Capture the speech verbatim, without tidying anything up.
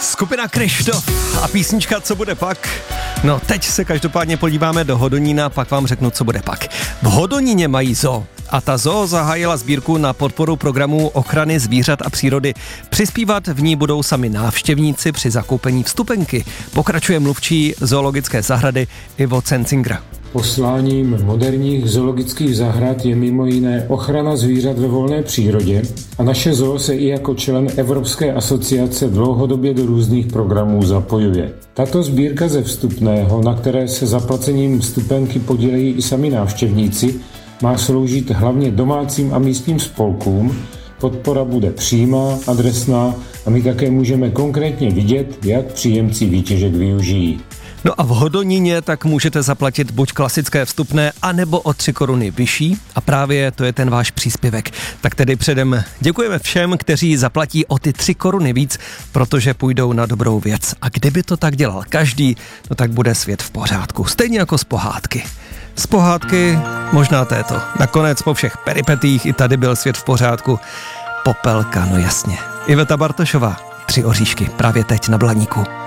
Skupina Kryštof a písnička Co bude pak? No teď se každopádně podíváme do Hodonína, pak vám řeknu, co bude pak. V Hodoníně mají zoo a ta zoo zahájila sbírku na podporu programu ochrany zvířat a přírody. Přispívat v ní budou sami návštěvníci při zakoupení vstupenky. Pokračuje mluvčí zoologické zahrady Ivo Cenzinger. Posláním moderních zoologických zahrad je mimo jiné ochrana zvířat ve volné přírodě a naše zoo se i jako člen Evropské asociace dlouhodobě do různých programů zapojuje. Tato sbírka ze vstupného, na které se zaplacením vstupenky podílejí i sami návštěvníci, má sloužit hlavně domácím a místním spolkům. Podpora bude přímá, adresná a my také můžeme konkrétně vidět, jak příjemci výtěžek využijí. No a v Hodoníně tak můžete zaplatit buď klasické vstupné, anebo o tři koruny vyšší a právě to je ten váš příspěvek. Tak tedy předem děkujeme všem, kteří zaplatí o ty tři koruny víc, protože půjdou na dobrou věc. A kdyby to tak dělal každý, no tak bude svět v pořádku. Stejně jako z pohádky. Z pohádky možná této. Nakonec po všech peripetích i tady byl svět v pořádku. Popelka, no jasně. Iveta Bartošová, Tři oříšky, právě teď na Blaníku.